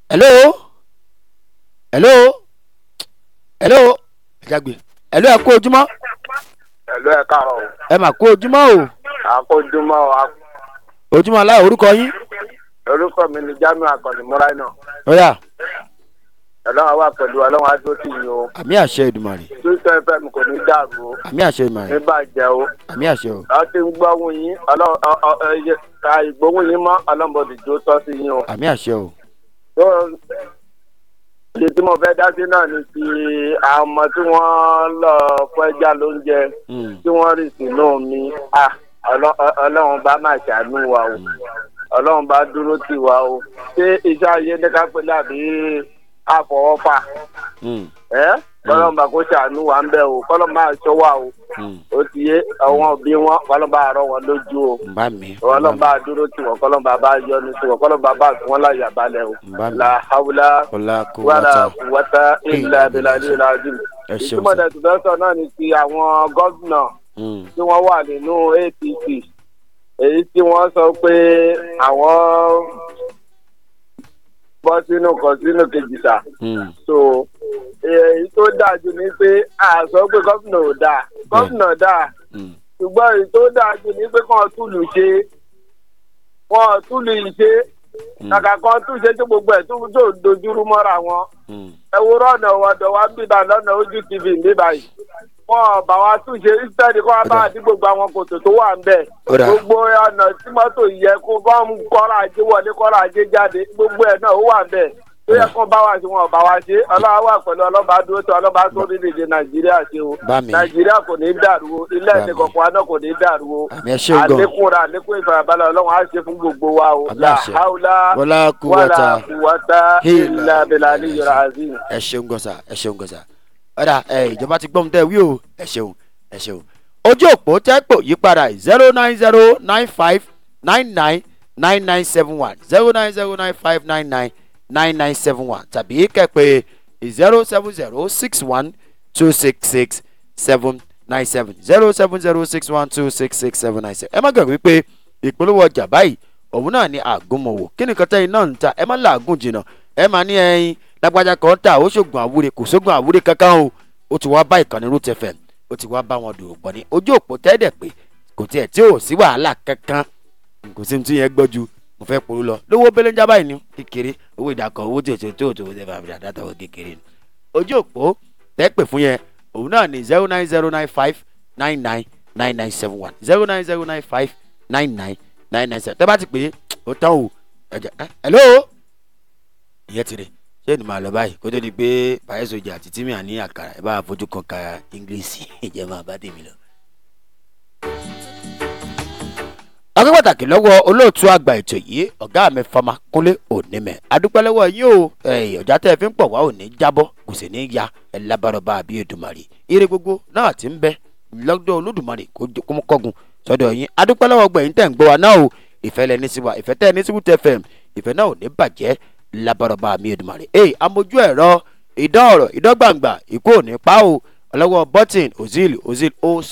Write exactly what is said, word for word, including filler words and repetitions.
hello hello hello ẹ̀jàgbé hello ẹ kú ojúmọ́. hello ẹ káàárọ̀. ẹ mà kú ojúmọ́ o. a kú ojúmọ́ o. ojúmọ́ aláwọ̀ orúkọ yín. orúkọ mi ni Jamiu Akànnì Múráínà. ó yá. ọlọ́run wà pẹ̀lú ọlọ́run adó tì yín o. àmì àṣẹ Èdùmàrè. Twitter F M kò ní dàrú o. àmì àṣẹ Èdùmàrè. ní bàjẹ́ o. àmì àṣẹ o. a ti ń gbóhùn yín ọlọ́run ká ìgbóhùn yín mọ́ ọlọ́mọdé tó tọ́ sí yín o. àmì àṣẹ o. tó ṣe tí mo fẹ́ dá sí náà ni ti àwọn ọmọ tí wọ́n lọ fún ẹja lóúnjẹ tí wọ́n rì sínú omi ọlọ́run bá máa ṣàánú wa o ọlọ́run bá dúró tì wá o ṣé iṣẹ́ ayé ní ká pè lábí àfọwọ́fà ẹ́ kọ́lọ́n bá kó ṣàánú wa ń bẹ̀ o kọ́lọ́n bá aṣọ wa o ó ti yé àwọn òbí wọn kọ́lọ́n bá rọ wọn lójú o kọ́lọ́n bá dúró tì wọ́n kọ́lọ́n bá bá yọ ní tiwọn kọ́lọ́n bá bá tún wọn láyà balẹ̀ o la hawla wàlà quwwata illa billahil azim. ìtumọ̀ dẹ̀ tó fẹ́ sọ náà ni ti àwọn gómìnà tí wọ́n wà nínú A P C èyí tí wọ́n sọ pé àwọn bọ́ sínú kan sínú kejì sá. so èyí tó dáa jù ni pé a sọ pé gómìnà ò dáa gómìnà dáa ṣùgbọ́n èyí tó dáa jù ni pé kàn túlù ṣe wọ́n túlù yìí ṣe kàkà kan tún ṣe tí gbogbo ẹ̀ tó dojúrú mọ́ra wọn. ẹ wo rọ́ọ̀nà ọ̀dọ̀ wa ń bíbá lọ́nà ojú tv ń bíbá yìí wọn bá wa tún ṣe ìsítẹ́ẹ̀dì kó wá bá àdí gbogbo àwọn kòtò tó wà ń bẹ̀. gbogbo ọ̀nà tí mọ́tò yẹ kó bá ń kọ́ra ajé wọlé kọ́ra ajé jáde gbogbo ẹ̀ náà ó wà ń bẹ̀. tó yẹ kó bá wa ṣe wọn bá wa ṣe ọlọ́wà wà pẹ̀lú ọlọ́ba dúró tó ọlọ́ba tó orílẹ̀-èdè nàìjíríà ṣe o. nàìjíríà kò ní dàrú o ilé ẹ̀sìn kọ̀ọ̀kan náà kò ní dàrú o. àlékún ra àlékún ìfarabalẹ̀ ọlọ́run á ṣe fún gbogbo wa o. la haula wala quwwata illa billahil azim. ẹ ṣeun gọ́sà ẹ ṣeun gọ́sà ọ̀dà ìjọba ti gbọ́n tẹ́ wí o ẹ ṣeun ẹ ṣeun ojú òpó tẹ́pọ̀ yípadà zero nine zero nine five nine nine nine nine seven one zero nine zero nine five nine nine nine nine seven one tàbí kẹ́pẹ́ zero seven zero six one two six six seven nine seven zero seven zero six one two six six seven nine seven. ẹ má gbàgbé pé ìpolówó ọjà báyìí òun náà ni àgúnmọ̀wò kí ni kọ́tẹ́ iná ń ta ẹ má làágùn jìnnà ẹ má ní ẹyin lágbájá kan tà ó ṣògùn àwúre kò sógun àwúre kankan o ó ti wá bá ìkànnì Root F M ó ti wá bá wọn dòwò pọ̀ ní ojú òpó tẹ́ẹ̀dẹ̀ pé kò tiẹ̀ tí ò sí wàhálà kankan kò sí tí yẹn gbọ́ ju mo fẹ́ polú lọ lówó belenja báyìí ní kékeré owó ìdàkọ̀ owó tí o tó tó tó ṣe fàmì àdáta owó kékeré ni ojú òpó tẹ́ẹ̀pẹ̀ fún yẹn òun náà ní zero nine zero nine five nine nine nine nine seven one zero nine zero nine five nine nine nine nine seven tẹ́ bá ti pè é ó tán o ẹ̀jẹ̀ ẹ̀ hello ìyẹn ti rè ṣé ni màá lọ báyìí kó tó di pé Payesoja àti Timi àní àkàrà ẹ bá fojú kan ka English ìjẹ́ máa bá tèmi lọ. ọkọ̀ pàtàkì lọ́wọ́ olóòtú àgbà ètò yìí ọ̀gá mi Fama Kúnlé Onímẹ̀ adúpẹ́ lọ́wọ́ yín o ọjà tẹ́ ẹ fi ń pọ̀ wá òní jábọ́ kò sì ní ya ẹ lábàrọ̀bá àbí Èdùmàrè ire gbogbo náà ti ń bẹ lọ́dọ̀ Olódùmarè kó kọ́gun sọ́dọ̀ yín adúpẹ́ lọ́wọ́ gbẹ̀yìn tẹ̀ ń gbọ́ wa náà o ìfẹ́ lẹ ní sí wa ìfẹ́ tẹ́ ẹ ní sí Root F M ìfẹ́ náà ò ní bàjẹ́ lábàrọ̀bá àmì Èdùmàrè ee amójú ẹ̀rọ ìdán ọ̀rọ̀ ìdán gbàǹgbà ìkó ò ní pa o ọlọ́wọ́ bọ́tìn ozil ozil ó